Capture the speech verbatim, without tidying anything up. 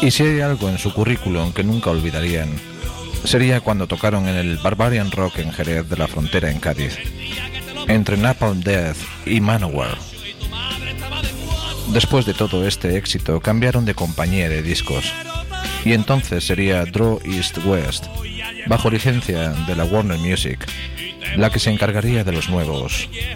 Y si hay algo en su currículum que nunca olvidarían, sería cuando tocaron en el Barbarian Rock en Jerez de la Frontera, en Cádiz, entre Napalm Death y Manowar. Después de todo este éxito, cambiaron de compañía de discos, y entonces sería Draw East West, bajo licencia de la Warner Music, la que se encargaría de los nuevos